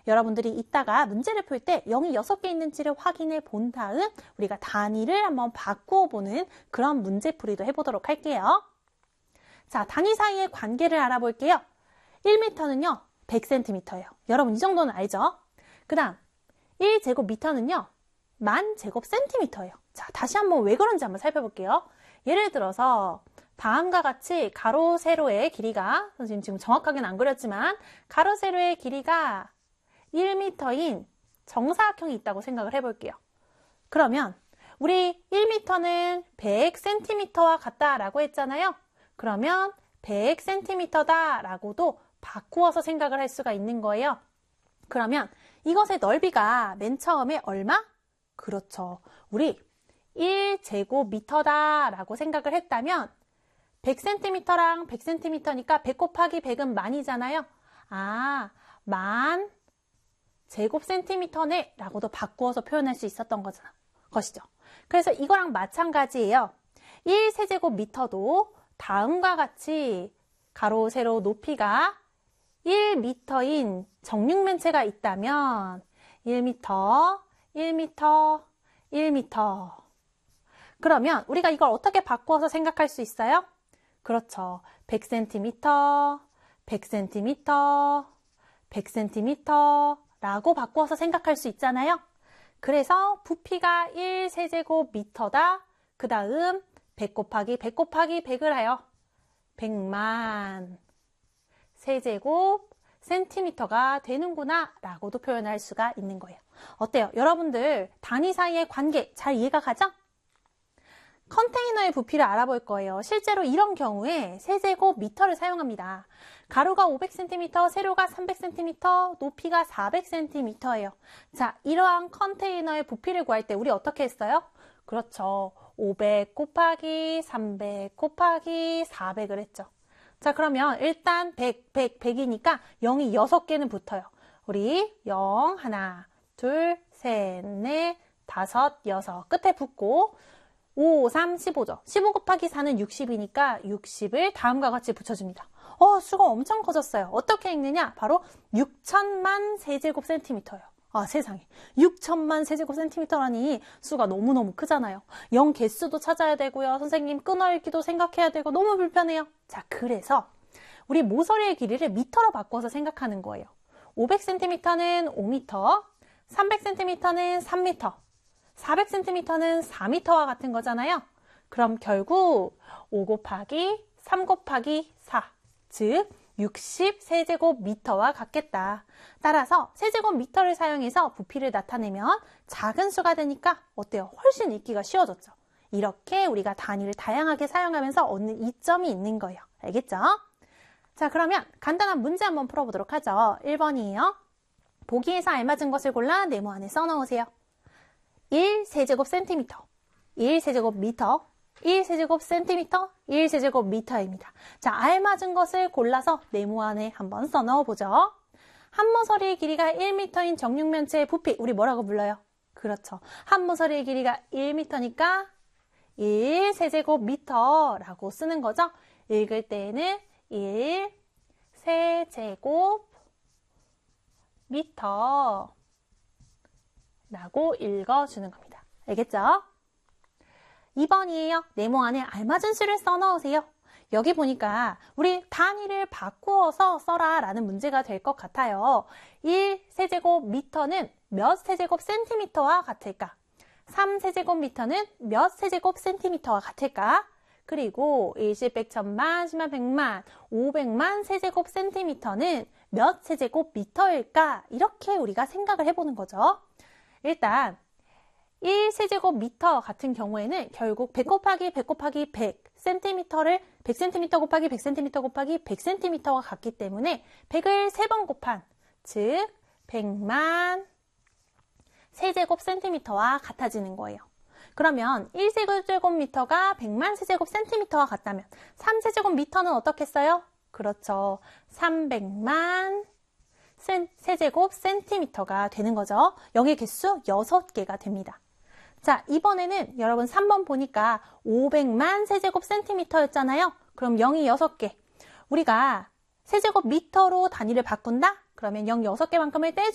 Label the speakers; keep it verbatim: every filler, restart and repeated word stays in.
Speaker 1: 여러분들이 이따가 문제를 풀 때 영이 여섯 개 있는지를 확인해 본 다음 우리가 단위를 한번 바꾸어 보는 그런 문제풀이도 해보도록 할게요. 자, 단위 사이의 관계를 알아볼게요. 일 미터는요, 백 센티미터예요. 여러분 이 정도는 알죠? 그 다음 일 제곱미터는요, 만 제곱센티미터예요. 자, 다시 한번 왜 그런지 한번 살펴볼게요. 예를 들어서 다음과 같이 가로, 세로의 길이가, 선생님 지금 정확하게는 안 그렸지만 가로, 세로의 길이가 일 미터인 정사각형이 있다고 생각을 해볼게요. 그러면 우리 일 미터는 백 센티미터와 같다라고 했잖아요. 그러면 백 센티미터다 라고도 바꾸어서 생각을 할 수가 있는 거예요. 그러면 이것의 넓이가 맨 처음에 얼마? 그렇죠. 우리 일 제곱미터다 라고 생각을 했다면 백 센티미터랑 백 센티미터니까 백 곱하기 백은 만이잖아요. 아, 만 제곱센티미터네 라고도 바꾸어서 표현할 수 있었던 거잖아, 것이죠. 그래서 이거랑 마찬가지예요. 일 세제곱미터도 다음과 같이 가로, 세로 높이가 일 미터인 정육면체가 있다면 일 미터, 일 미터, 일 미터. 그러면 우리가 이걸 어떻게 바꾸어서 생각할 수 있어요? 그렇죠. 백 센티미터, 백 센티미터, 백 센티미터 라고 바꾸어서 생각할 수 있잖아요. 그래서 부피가 일 세제곱미터다. 그 다음 백 곱하기 백 곱하기 백을 해요. 백만 세제곱 센티미터가 되는구나 라고도 표현할 수가 있는 거예요. 어때요? 여러분들 단위 사이의 관계 잘 이해가 가죠? 컨테이너의 부피를 알아볼 거예요. 실제로 이런 경우에 세제곱미터를 사용합니다. 가로가 오백 센티미터, 세로가 삼백 센티미터, 높이가 사백 센티미터예요. 자, 이러한 컨테이너의 부피를 구할 때 우리 어떻게 했어요? 그렇죠. 오백 곱하기 삼백 곱하기 사백을 했죠. 자, 그러면 일단 백, 백, 백이니까 영이 여섯 개는 붙어요. 우리 영, 하나, 둘, 셋, 넷, 다섯, 여섯 끝에 붙고 오, 삼, 십오죠. 십오 곱하기 사는 육십이니까 육십을 다음과 같이 붙여줍니다. 어, 수가 엄청 커졌어요. 어떻게 읽느냐? 바로 육천만 세제곱센티미터예요. 아, 세상에. 육천만 세제곱센티미터라니 수가 너무너무 크잖아요. 영 개수도 찾아야 되고요. 선생님 끊어읽기도 생각해야 되고 너무 불편해요. 자, 그래서 우리 모서리의 길이를 미터로 바꿔서 생각하는 거예요. 오백 센티미터는 오 미터, 삼백 센티미터는 삼 미터, 사백 센티미터는 사 미터와 같은 거잖아요. 그럼 결국 오 곱하기 삼 곱하기 사, 즉 육십 세제곱미터와 같겠다. 따라서 세제곱미터를 사용해서 부피를 나타내면 작은 수가 되니까 어때요? 훨씬 읽기가 쉬워졌죠. 이렇게 우리가 단위를 다양하게 사용하면서 얻는 이점이 있는 거예요. 알겠죠? 자, 그러면 간단한 문제 한번 풀어보도록 하죠. 일 번이에요. 보기에서 알맞은 것을 골라 네모 안에 써넣으세요. 일 세제곱센티미터, 일 세제곱미터, 일 세제곱센티미터, 일 세제곱미터입니다. 자, 알맞은 것을 골라서 네모 안에 한번 써넣어보죠. 한 모서리의 길이가 일 미터인 정육면체의 부피, 우리 뭐라고 불러요? 그렇죠. 한 모서리의 길이가 일 미터니까 일 세제곱미터라고 쓰는 거죠. 읽을 때에는 일 세제곱미터 라고 읽어주는 겁니다. 알겠죠? 이 번이에요. 네모 안에 알맞은 수를 써넣으세요. 여기 보니까 우리 단위를 바꾸어서 써라 라는 문제가 될 것 같아요. 일 세제곱미터는 몇 세제곱센티미터와 같을까? 삼 세제곱미터는 몇 세제곱센티미터와 같을까? 그리고 일십, 백, 천만, 십만, 백만, 오백만 세제곱센티미터는 몇 세제곱미터일까? 이렇게 우리가 생각을 해보는 거죠. 일단 일 세제곱미터 같은 경우에는 결국 백 곱하기 백 곱하기 백 센티미터를 백 센티미터 곱하기 백 센티미터 곱하기 백 센티미터와 같기 때문에 백을 세 번 곱한, 즉 백만 세제곱센티미터와 같아지는 거예요. 그러면 일 세제곱미터가 백만 세제곱센티미터와 같다면 삼 세제곱미터는 어떻겠어요? 그렇죠. 삼백만 세제곱센티미터가 되는 거죠. 영의 개수 여섯 개가 됩니다. 자, 이번에는 여러분 삼 번 보니까 오백만 세제곱센티미터였잖아요. 그럼 영이 여섯 개. 우리가 세제곱미터로 단위를 바꾼다? 그러면 영 여섯 개만큼을 떼주